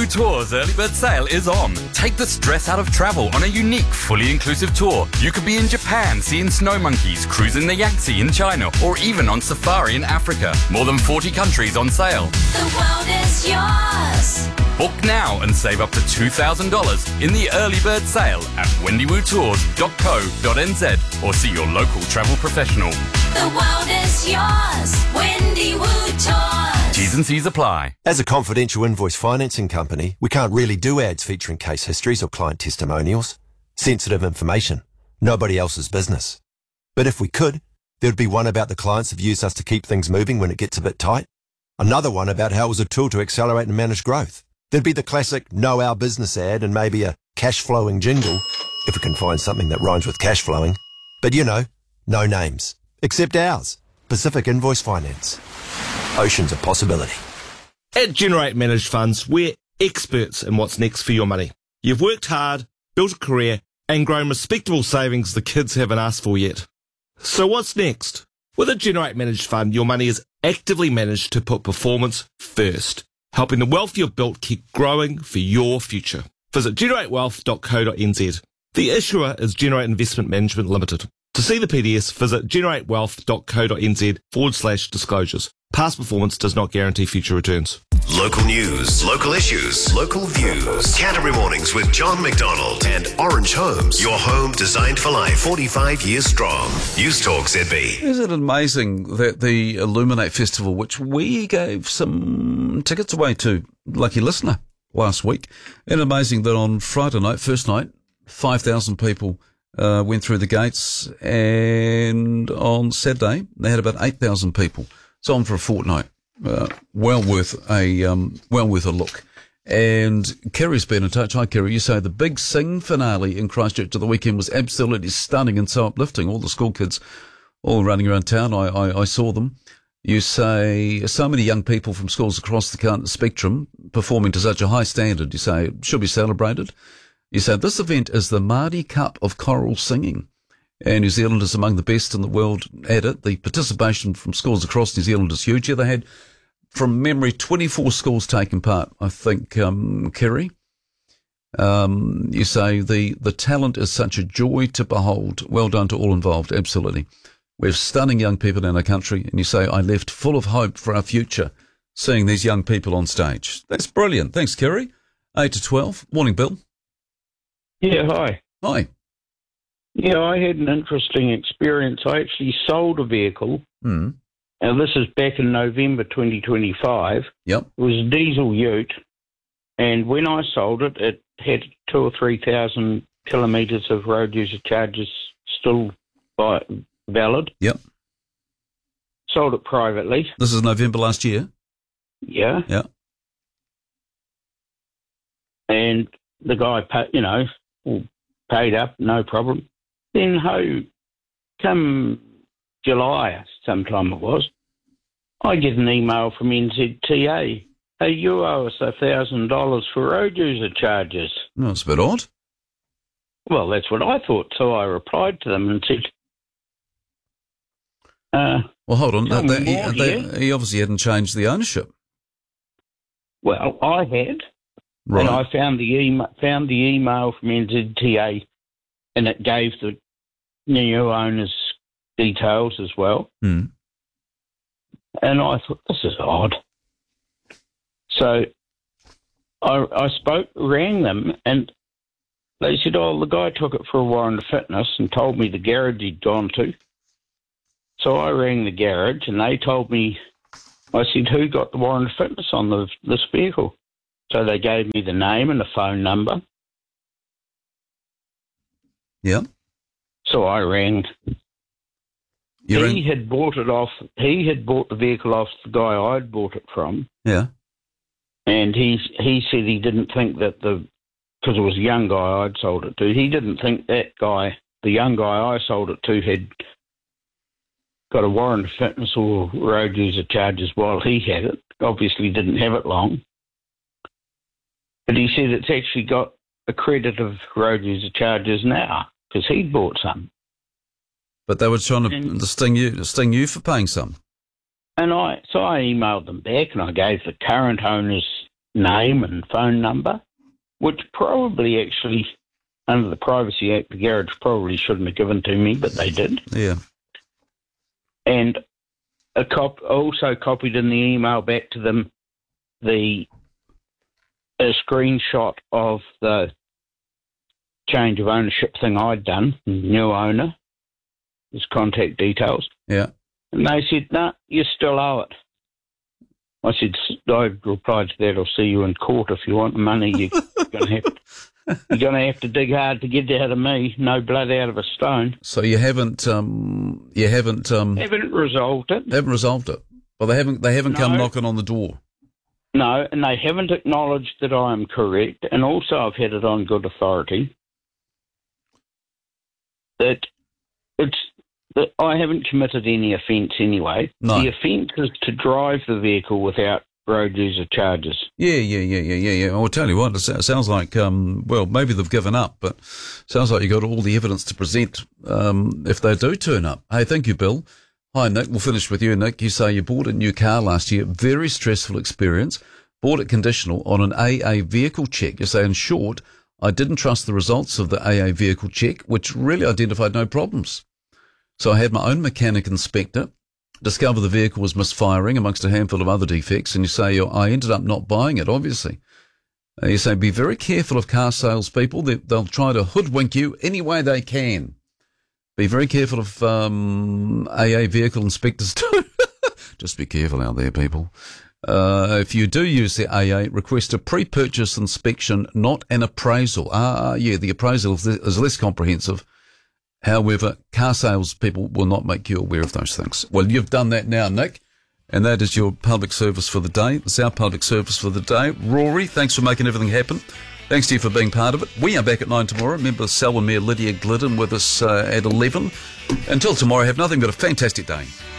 Woo Tours early bird sale is on. Take the stress out of travel on a unique, fully inclusive tour. You could be in Japan seeing snow monkeys, cruising the Yangtze in China, or even on safari in Africa. More than 40 countries on sale. The world is yours. Book now and save up to $2,000 in the early bird sale at wendywoodtours.co.nz or see your local travel professional. The world is yours. Wendy Woo Tours. T's and C's apply. As a confidential invoice financing company, we can't really do ads featuring case histories or client testimonials. Sensitive information. Nobody else's business. But if we could, there'd be one about the clients who've used us to keep things moving when it gets a bit tight. Another one about how it was a tool to accelerate and manage growth. There'd be the classic know our business ad and maybe a cash flowing jingle, if we can find something that rhymes with cash flowing. But you know, no names. Except ours, Pacific Invoice Finance. Oceans of possibility. At Generate Managed Funds, we're experts in what's next for your money. You've worked hard, built a career, and grown respectable savings the kids haven't asked for yet. So what's next? With a Generate Managed Fund, your money is actively managed to put performance first, helping the wealth you've built keep growing for your future. Visit generatewealth.co.nz. The issuer is Generate Investment Management Limited. To see the PDS, visit generatewealth.co.nz/disclosures. Past performance does not guarantee future returns. Local news, local issues, local views. Canterbury Mornings with John McDonald and Orange Homes. Your home designed for life, 45 years strong. News Talk ZB. Isn't it amazing that the Illuminate Festival, which we gave some tickets away to lucky listener last week, and amazing that on Friday night, first night, 5,000 people went through the gates, and on Saturday they had about 8,000 people. It's on for a fortnight. Well worth a look. And Kerry's been in touch. Hi, Kerry. You say the Big Sing finale in Christchurch of the weekend was absolutely stunning and so uplifting. All the school kids all running around town. I saw them. You say so many young people from schools across the spectrum performing to such a high standard. You say it should be celebrated. You say this event is the Māori Cup of choral singing, and New Zealand is among the best in the world at it. The participation from schools across New Zealand is huge. Here they had, from memory, 24 schools taking part, I think, Kerry. You say the talent is such a joy to behold. Well done to all involved, absolutely. We have stunning young people in our country, and you say, I left full of hope for our future, seeing these young people on stage. That's brilliant. Thanks, Kerry. 8 to 12. Morning, Bill. Yeah, hi. Hi. Yeah, I had an interesting experience. I actually sold a vehicle. Mm. Now, this is back in November 2025. Yep. It was a diesel ute, and when I sold it, it had 2,000 or 3,000 kilometres of road user charges still valid. Yep. Sold it privately. This is November last year? Yeah. Yeah. And the guy, paid up, no problem. Then, come July, sometime it was, I get an email from NZTA. Hey, you owe us $1,000 for road user charges. No, it's a bit odd. Well, that's what I thought. So I replied to them and said, well, hold on. He He obviously hadn't changed the ownership. well, I had. Right. And I found the email from NZTA, and it gave the new owner's details as well. Mm. And I thought, this is odd. So I rang them, and they said, oh, the guy took it for a warrant of fitness and told me the garage he'd gone to. So I rang the garage, and they told me, I said, who got the warrant of fitness on this vehicle? So they gave me the name and the phone number. Yeah. So I rang. He had bought the vehicle off the guy I'd bought it from. Yeah. And he said he didn't think that because it was a young guy I'd sold it to, he didn't think that guy, the young guy I sold it to, had got a warrant of fitness or road user charges while he had it. Obviously didn't have it long. But he said it's actually got a credit of road user charges now because he'd bought some. But they were trying to sting you for paying some. And I emailed them back, and I gave the current owner's name and phone number, which probably actually, under the Privacy Act, the garage probably shouldn't have given to me, but they did. Yeah. And also copied in the email back to them a screenshot of the change of ownership thing I'd done, new owner, his contact details. Yeah. And they said, no, you still owe it. I said, I replied to that, I'll see you in court if you want the money. You're going to have to dig hard to get it out of me. No blood out of a stone. So you haven't haven't resolved it. Haven't resolved it. Well, they haven't come knocking on the door. No, and they haven't acknowledged that I am correct. And also, I've had it on good authority that I haven't committed any offence anyway. No. The offence is to drive the vehicle without road user charges. Yeah. I'll tell you what, it sounds like, well, maybe they've given up, but sounds like you got all the evidence to present if they do turn up. Hey, thank you, Bill. Hi, Nick. We'll finish with you, Nick. You say you bought a new car last year. Very stressful experience. Bought it conditional on an AA vehicle check. You say, in short, I didn't trust the results of the AA vehicle check, which really identified no problems. So I had my own mechanic inspect it, discover the vehicle was misfiring amongst a handful of other defects, and you say, I ended up not buying it, obviously. You say, be very careful of car salespeople. They'll try to hoodwink you any way they can. Be very careful of AA vehicle inspectors too. Just be careful out there, people. If you do use the AA, request a pre-purchase inspection, not an appraisal. The appraisal is less comprehensive. However, car sales people will not make you aware of those things. Well, you've done that now, Nick, and that is your public service for the day. It's our public service for the day. Rory, thanks for making everything happen. Thanks to you for being part of it. We are back at 9 tomorrow. Remember Selwyn Mayor Lydia Glidden with us at 11. Until tomorrow, have nothing but a fantastic day.